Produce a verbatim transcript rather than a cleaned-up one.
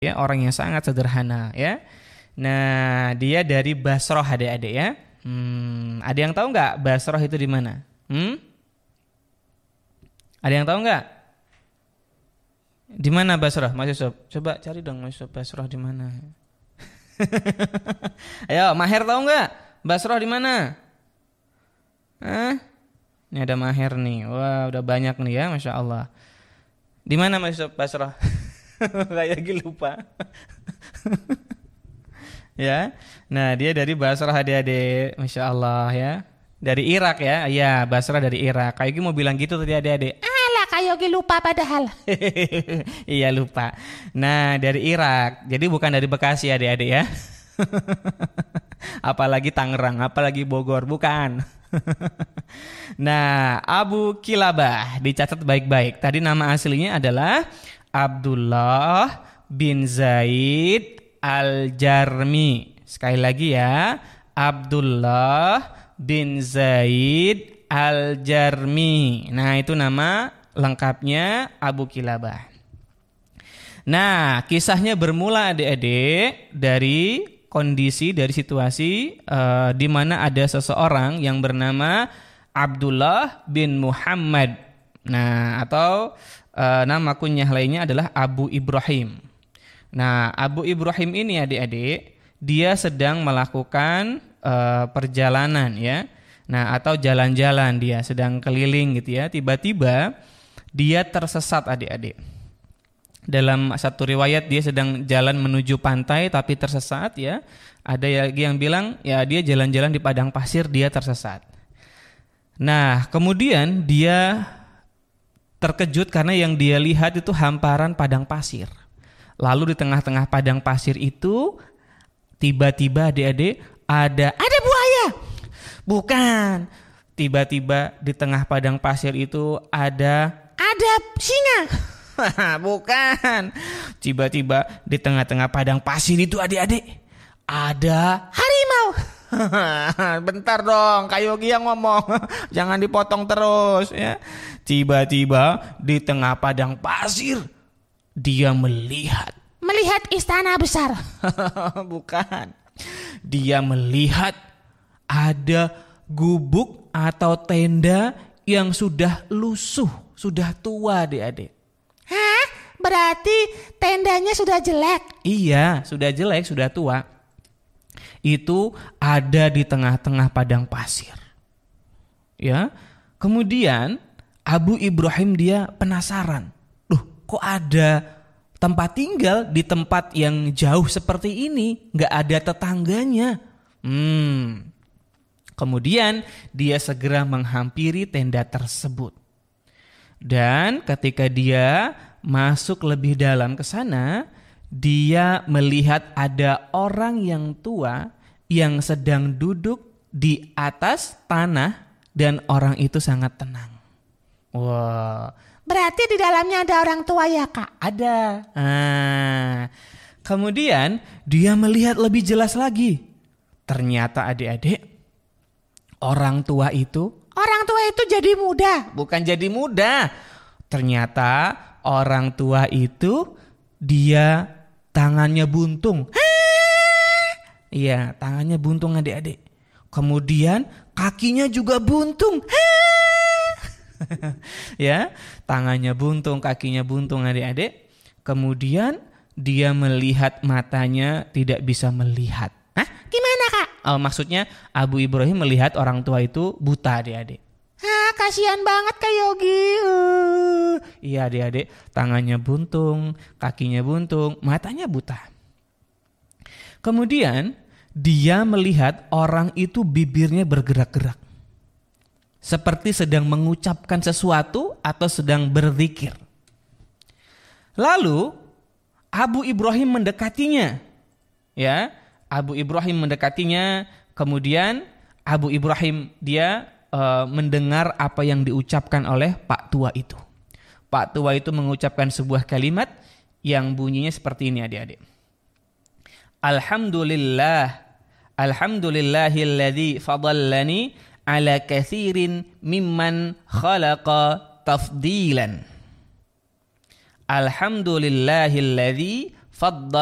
ya, orang yang sangat sederhana ya. Nah, dia dari Basrah adik-adik ya. Hmm, ada yang tahu nggak Basrah itu di mana? Hmm? Ada yang tahu nggak? Di mana Basrah? Mas Yusuf, coba cari dong Mas Yusuf, Basrah di mana? Ayo, Maher tahu nggak? Basrah di mana? Hah? Ini ada Maher nih. Wah, udah banyak nih ya, Masya Allah. Di mana Mas Yusuf Basrah? Kayak lagi lupa. Ya. Nah, dia dari Basrah adik-adik, Masya Allah ya. Dari Irak ya. Iya, Basrah dari Irak. Kayak mau bilang gitu tadi adik-adik. Alah, kayak lupa padahal. Iya, lupa. Nah, dari Irak. Jadi bukan dari Bekasi adik-adik ya. Apalagi Tangerang, apalagi Bogor, bukan. Nah, Abu Kilabah dicatat baik-baik. Tadi nama aslinya adalah Abdullah bin Zaid Al-Jarmi. Sekali lagi ya, Abdullah bin Zaid Al-Jarmi. Nah, itu nama lengkapnya Abu Kilabah. Nah, kisahnya bermula adik-adik dari kondisi, dari situasi uh, di mana ada seseorang yang bernama Abdullah bin Muhammad. Nah, atau uh, nama kunyah lainnya adalah Abu Ibrahim. Nah, Abu Ibrahim ini adik-adik, dia sedang melakukan uh, perjalanan ya. Nah, atau jalan-jalan, dia sedang keliling gitu ya. Tiba-tiba dia tersesat adik-adik. Dalam satu riwayat dia sedang jalan menuju pantai tapi tersesat ya. Ada lagi yang bilang ya dia jalan-jalan di padang pasir, dia tersesat. Nah, kemudian dia terkejut karena yang dia lihat itu hamparan padang pasir. Lalu di tengah-tengah padang pasir itu tiba-tiba adik-adik ada ada buaya. Bukan. Tiba-tiba di tengah padang pasir itu ada ada singa. Bukan. Tiba-tiba di tengah-tengah padang pasir itu adik-adik ada harimau. Bentar dong, Kayogi yang ngomong. Jangan dipotong terus ya. Tiba-tiba di tengah padang pasir dia melihat melihat istana besar. Bukan. Dia melihat ada gubuk atau tenda yang sudah lusuh, sudah tua adik-adik. Hah? Berarti tendanya sudah jelek? Iya, sudah jelek, sudah tua. Itu ada di tengah-tengah padang pasir. Ya. Kemudian Abu Ibrahim dia penasaran. Loh, kok ada tempat tinggal di tempat yang jauh seperti ini? Nggak ada tetangganya. Hmm. Kemudian dia segera menghampiri tenda tersebut. Dan ketika dia masuk lebih dalam ke sana, dia melihat ada orang yang tua yang sedang duduk di atas tanah dan orang itu sangat tenang. Wah, berarti di dalamnya ada orang tua ya, Kak? Ada. Nah, kemudian dia melihat lebih jelas lagi. Ternyata adik-adik, orang tua itu Orang tua itu jadi muda? Bukan jadi muda. Ternyata orang tua itu dia tangannya buntung. Iya, tangannya buntung adik-adik. Kemudian kakinya juga buntung. Ya, tangannya buntung, kakinya buntung adik-adik. Kemudian dia melihat matanya tidak bisa melihat. Hah? Gimana, Kak? Oh, maksudnya Abu Ibrahim melihat orang tua itu buta adik-adik. Hah, kasihan banget Kak Yogi. Uh, iya adik-adik, tangannya buntung, kakinya buntung, matanya buta. Kemudian dia melihat orang itu bibirnya bergerak-gerak. Seperti sedang mengucapkan sesuatu atau sedang berzikir. Lalu Abu Ibrahim mendekatinya. Ya, Abu Ibrahim mendekatinya, kemudian Abu Ibrahim dia uh, mendengar apa yang diucapkan oleh Pak Tua itu. Pak Tua itu mengucapkan sebuah kalimat yang bunyinya seperti ini adik-adik. Alhamdulillah, alhamdulillahilladzi fadallani ala katsirin mimman khalaqa tafdilan. Alhamdulillahilladzi Faddal.